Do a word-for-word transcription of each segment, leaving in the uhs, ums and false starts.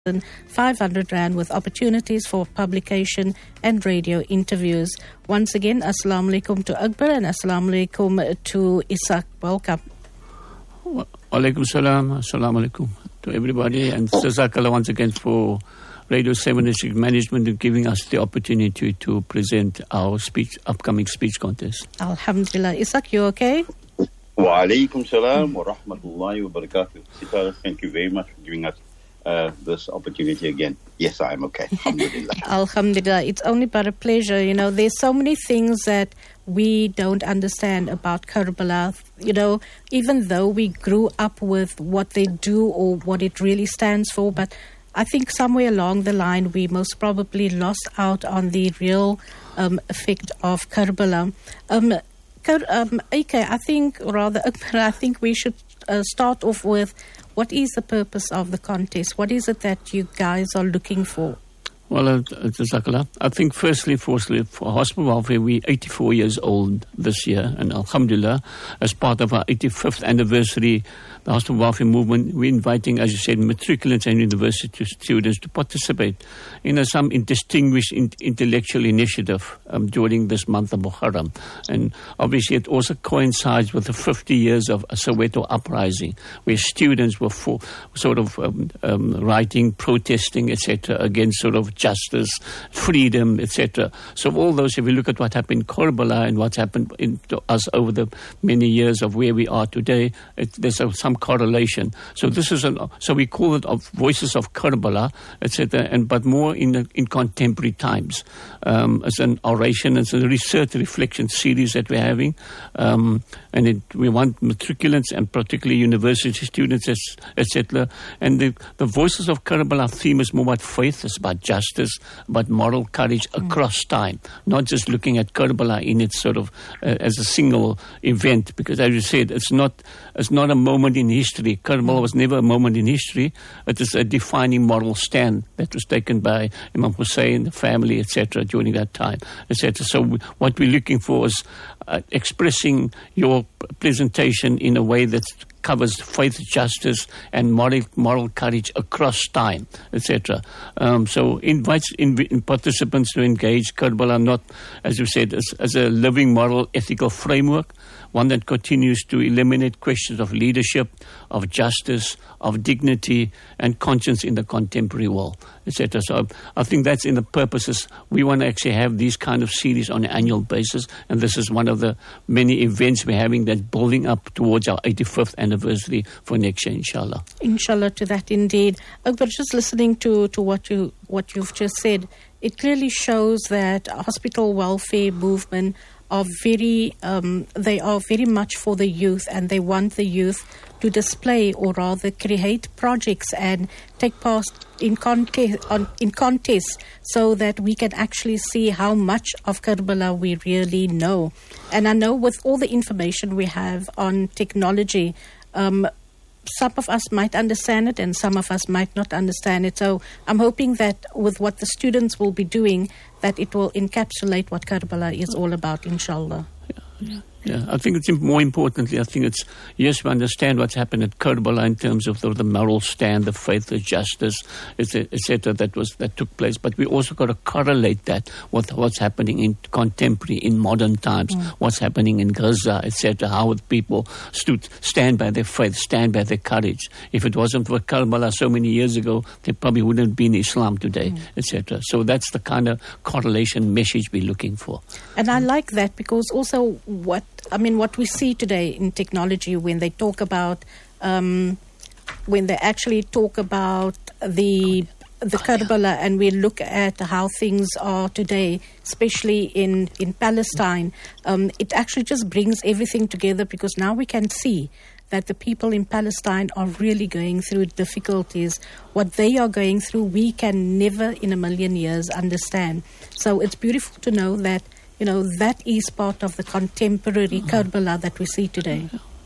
five hundred rand with opportunities for publication and radio interviews. Once again, Assalamu alaikum to Akbar and Assalamu alaikum to Isaac. Welcome. Wa alaikum salam. Assalamu alaikum to everybody, and Jazakallah once again for Radio seven District Management and giving us the opportunity to present our speech, upcoming speech contest. Alhamdulillah. Isaac, you okay? Wa alaikum salam wa rahmatullahi wa barakatuh. Thank you very much for giving us Uh, this opportunity again. Yes, I am okay. Alhamdulillah. Alhamdulillah. It's only but a pleasure. You know, there's so many things that we don't understand about Karbala. You know, even though we grew up with what they do or what it really stands for, but I think somewhere along the line we most probably lost out on the real um, effect of Karbala. Um, um, okay, I think, rather, I think we should uh, start off with, what is the purpose of the contest? What is it that you guys are looking for? Well, uh, Jazakallah. I think firstly, firstly, for Hospital Welfare, we're eighty-four years old this year, and Alhamdulillah, as part of our eighty-fifth anniversary, the Hospital Welfare Movement, we're inviting, as you said, matriculants and university students to participate in a, some in distinguished in, intellectual initiative um, during this month of Muharram. And obviously it also coincides with the fifty years of Soweto uprising, where students were for, sort of um, um, writing, protesting, et cetera, against sort of justice, freedom, et cetera. So all those, if we look at what happened in Karbala and what's happened in, to us over the many years of where we are today, it, there's a, some correlation. So this is an, so we call it of Voices of Karbala, et cetera, and but more in the, in contemporary times, um, as an oration, as a research reflection series that we're having, um, and it, we want matriculants and particularly university students, et cetera. And the, the Voices of Karbala theme is more about faith, it's about justice, about moral courage across time, not just looking at Karbala in its sort of uh, as a single event, because as you said, it's not it's not a moment in history. Karbala was never a moment in history. It is a defining moral stand that was taken by Imam Hussein, the family, et cetera, during that time, et cetera. So we, what we're looking for is uh, expressing your presentation in a way that covers faith, justice, and moral, moral courage across time, et cetera. Um, so invites in, in participants to engage Karbala not, as you said, as, as a living moral ethical framework, one that continues to eliminate questions of leadership, of justice, of dignity, and conscience in the contemporary world, et cetera. So I think that's in the purposes. We want to actually have these kind of series on an annual basis, and this is one of the many events we're having that's building up towards our eighty-fifth anniversary for next year, inshallah. Inshallah to that indeed. Akbar, just listening to, to what you what you've just said, it clearly shows that hospital welfare movement are very, um, they are very much for the youth, and they want the youth to display or rather create projects and take part in contest, on, in contests so that we can actually see how much of Karbala we really know. And I know with all the information we have on technology, um, some of us might understand it and some of us might not understand it. So I'm hoping that with what the students will be doing, that it will encapsulate what Karbala is all about, inshallah. Yeah, yeah. Yeah, I think it's more importantly, I think it's, yes, we understand what's happened at Karbala in terms of the, the moral stand, the faith, the justice, et cetera, that was that took place. But we also got to correlate that with what's happening in contemporary, in modern times, mm. what's happening in Gaza, et cetera, how people stood, stand by their faith, stand by their courage. If it wasn't for Karbala so many years ago, there probably wouldn't have been Islam today, mm. et cetera. So that's the kind of correlation message we're looking for. And I like that because also what I mean, what we see today in technology when they talk about, um, when they actually talk about the the Karbala, and we look at how things are today, especially in, in Palestine, um, it actually just brings everything together, because now we can see that the people in Palestine are really going through difficulties. What they are going through, we can never in a million years understand. So it's beautiful to know that, you know, that is part of the contemporary Karbala that we see today.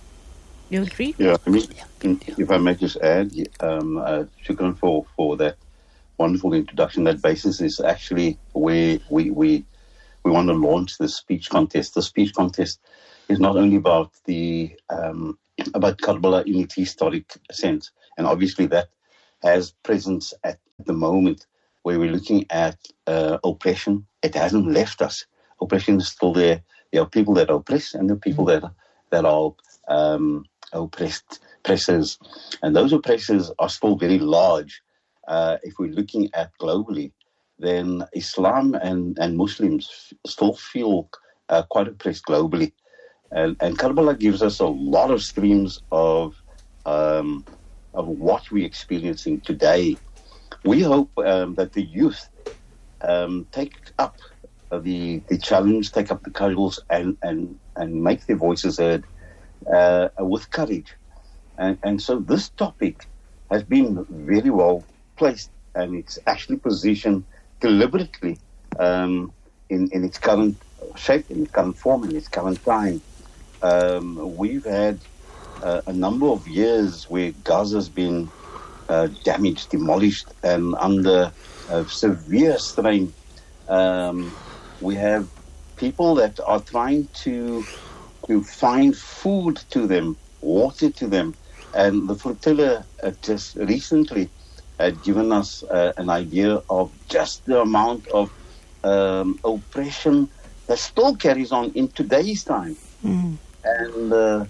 You agree? Yeah, I mean, if I may just add, um, uh, shukran for, for that wonderful introduction. That basis is actually where we, we, we want to launch the speech contest. The speech contest is not only about the um, about Karbala in its historic sense, and obviously that has presence at the moment where we're looking at uh, oppression. It hasn't left us. Oppression is still there. There are people that are oppressed and there are people that, that are um, oppressed, oppressors. And those oppressors are still very large. Uh, if we're looking at globally, then Islam and, and Muslims f- still feel uh, quite oppressed globally. And, and Karbala gives us a lot of streams of um, of what we're experiencing today. We hope um, that the youth um, take up the the challenge, take up the cudgels, and, and, and make their voices heard uh, with courage. And, and so this topic has been very well placed, and it's actually positioned deliberately um, in, in its current shape, in its current form, in its current time. Um, we've had uh, a number of years where Gaza's been uh, damaged, demolished, and under uh, severe strain. Um, we have people that are trying to to find food to them, water to them, and the flotilla uh, just recently had given us uh, an idea of just the amount of um, oppression that still carries on in today's time. Mm. And uh,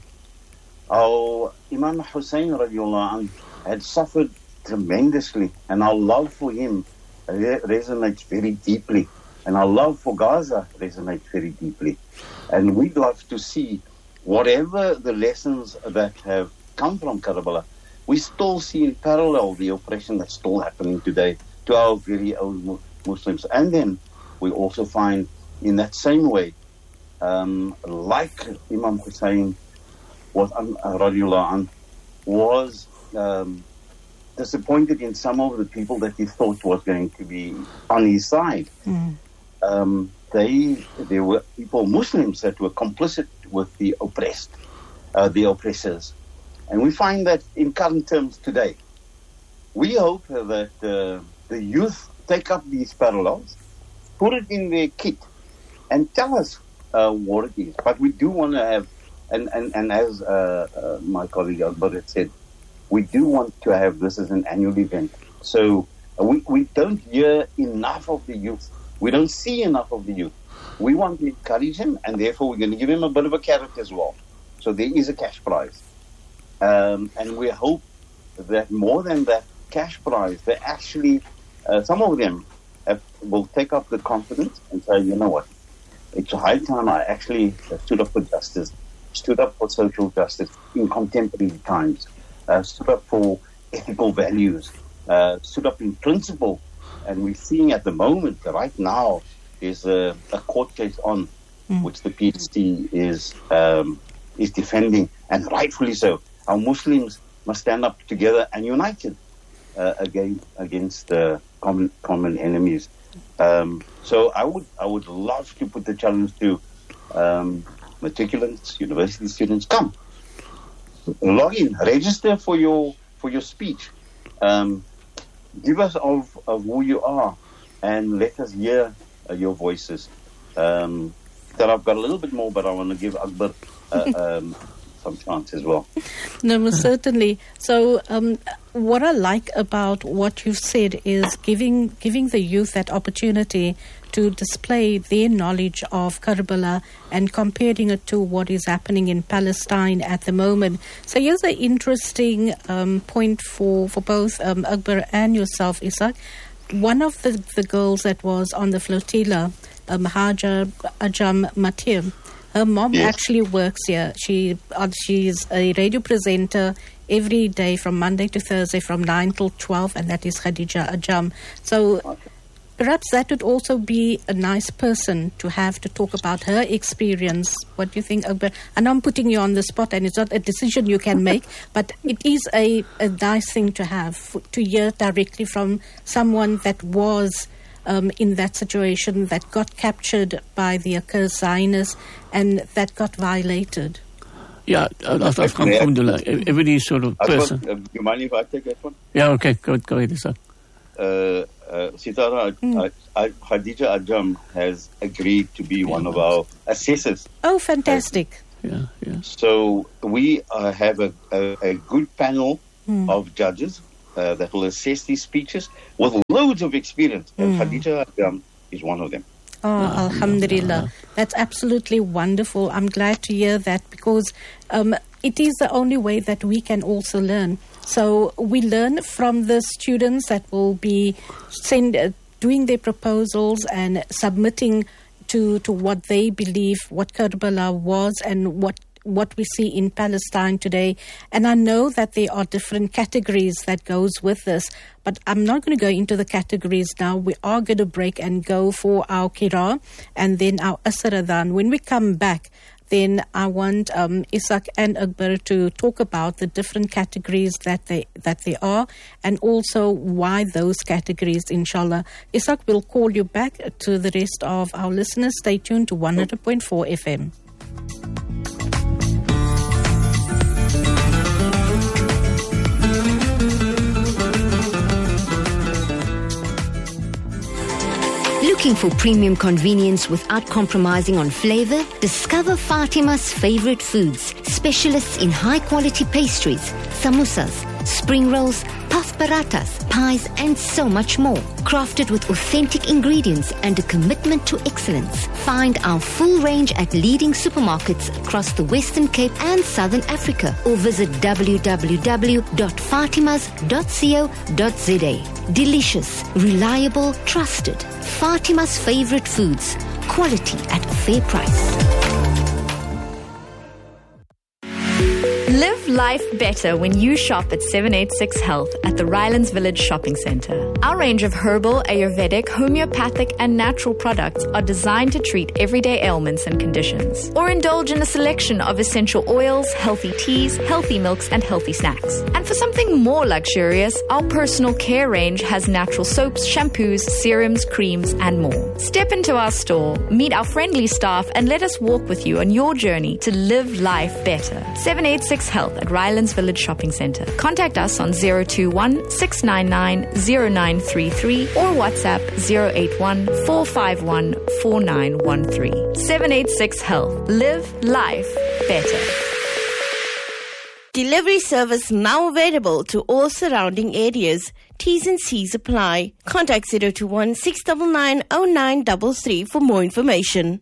our Imam Hussein radiallahu anh had suffered tremendously, and our love for him re- resonates very deeply, and our love for Gaza resonates very deeply. And we'd love to see whatever the lessons that have come from Karbala, we still see in parallel the oppression that's still happening today to our very own Muslims. And then we also find in that same way, um, like Imam Hussein was, um, radiallahu anh, was um, disappointed in some of the people that he thought was going to be on his side. Mm. Um, they, there were people, Muslims, that were complicit with the oppressed, uh, the oppressors. And we find that in current terms today. We hope that uh, the youth take up these parallels, put it in their kit, and tell us uh, what it is. But we do want to have, and, and, and as uh, uh, my colleague Akbar had said, we do want to have this as an annual event. So uh, we, we don't hear enough of the youth. We don't see enough of the youth. We want to encourage him, and therefore we're going to give him a bit of a carrot as well. So there is a cash prize. Um, and we hope that more than that cash prize, they actually, uh, some of them have, will take up the confidence and say, you know what, it's a high time I actually stood up for justice, stood up for social justice in contemporary times, uh, stood up for ethical values, uh, stood up in principle. And we're seeing at the moment, right now, there's a, a court case on mm. which the P S T is um, is defending, and rightfully so. Our Muslims must stand up together and united uh, again against uh, common common enemies. Um, so I would I would love to put the challenge to um, matriculants, university students. Come, log in, register for your for your speech. Um, give us of, of who you are, and let us hear uh, your voices. Um, that I've got a little bit more, but I want to give Akbar uh, um, some chance as well. No, most certainly. So um, what I like about what you've said is giving giving the youth that opportunity to display their knowledge of Karbala and comparing it to what is happening in Palestine at the moment. So here's an interesting um, point for, for both um, Akbar and yourself, Ishaq. One of the, the girls that was on the flotilla, um, Hajar Ajam Matir, her mom yes. actually works here. She uh, she's a radio presenter every day from Monday to Thursday from nine till twelve, and that is Khadija Ajam. So okay. perhaps that would also be a nice person to have to talk about her experience. What do you think, Akbar? And I'm putting you on the spot, and it's not a decision you can make, but it is a, a nice thing to have, to hear directly from someone that was Um, in that situation, that got captured by the accursed Zionists and that got violated. Yeah, that's alhamdulillah. Every sort of person. Uh, do you mind if I take that one? Yeah, okay, go, go ahead, sir. Uh, uh, Sitara, mm. uh, uh, Khadija Ajam has agreed to be yeah, one of our assessors. Oh, fantastic. Uh, yeah, yeah. So we uh, have a, a, a good panel mm. of judges uh, that will assess these speeches with loads of experience. And Mm. Khadija um, is one of them. Oh, alhamdulillah. That's absolutely wonderful. I'm glad to hear that, because um, it is the only way that we can also learn. So we learn from the students that will be send, uh, doing their proposals and submitting to, to what they believe, what Karbala was and what what we see in Palestine today. And I know that there are different categories that goes with this, but I'm not going to go into the categories now. We are going to break and go for our Qira and then our Asr Adhan. When we come back, then I want um, Ishaq and Akbar to talk about the different categories that they that they are, and also why those categories, inshallah. Ishaq will call you back. To the rest of our listeners, stay tuned to one hundred point four F M. Looking for premium convenience without compromising on flavor? Discover Fatima's favorite foods, specialists in high-quality pastries, samosas, spring rolls, puff parathas, pies, and so much more. Crafted with authentic ingredients and a commitment to excellence. Find our full range at leading supermarkets across the Western Cape and Southern Africa, or visit w w w dot fatimas dot co dot z a. Delicious, reliable, trusted. Fatima's favorite foods. Quality at a fair price. Live life better when you shop at seven eighty-six Health at the Rylands Village Shopping Centre. Our range of herbal, Ayurvedic, homeopathic and natural products are designed to treat everyday ailments and conditions. Or indulge in a selection of essential oils, healthy teas, healthy milks and healthy snacks. And for something more luxurious, our personal care range has natural soaps, shampoos, serums, creams and more. Step into our store, meet our friendly staff and let us walk with you on your journey to live life better. seven eighty-six Health at Rylands Village Shopping Centre. Contact us on zero two one, six nine nine, zero nine three three or WhatsApp zero eight one, four five one, four nine one three. seven eighty-six Health. Live life better. Delivery service now available to all surrounding areas. T's and C's apply. Contact zero two one, six nine nine, zero nine three three for more information.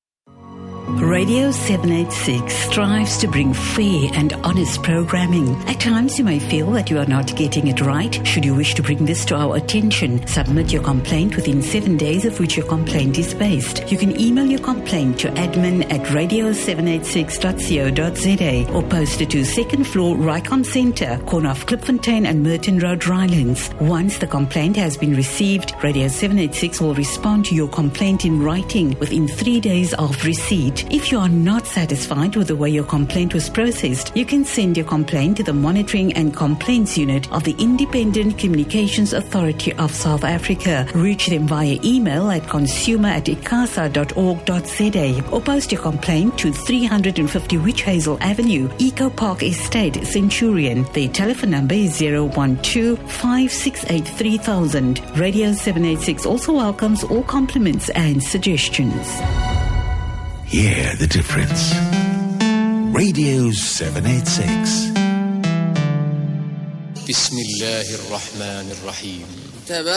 Radio seven eighty-six strives to bring fair and honest programming. At times you may feel that you are not getting it right. Should you wish to bring this to our attention, submit your complaint within seven days of which your complaint is based. You can email your complaint to admin at radio seven eighty-six dot co dot z a or post it to second floor Rycon Centre, corner of Klipfontein and Merton Road, Rylands. Once the complaint has been received, Radio seven eighty-six will respond to your complaint in writing within three days of receipt. If you are not satisfied with the way your complaint was processed, you can send your complaint to the Monitoring and Complaints Unit of the Independent Communications Authority of South Africa. Reach them via email at consumer at icasa dot org dot z a or post your complaint to three hundred fifty Witch Hazel Avenue, Eco Park Estate, Centurion. Their telephone number is zero one two, five six eight, three thousand. Radio seven eighty-six also welcomes all compliments and suggestions. Hear the difference. Radio seven eighty-six. Bismillahir Rahmanir Rahim.